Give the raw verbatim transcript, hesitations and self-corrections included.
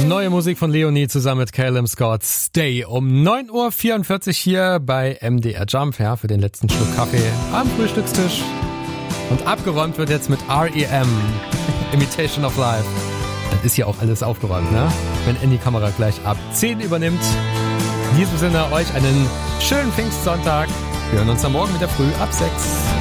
Neue Musik von Leonie zusammen mit Calum Scott. Stay um neun Uhr vierundvierzig hier bei M D R Jump, ja, für den letzten Schluck Kaffee am Frühstückstisch. Und abgeräumt wird jetzt mit R E M, Imitation of Life. Das ist ja auch alles aufgeräumt, ne? Wenn Andy Kamera gleich ab zehn übernimmt. In diesem Sinne euch einen schönen Pfingstsonntag. Wir hören uns am Morgen wieder früh ab sechs.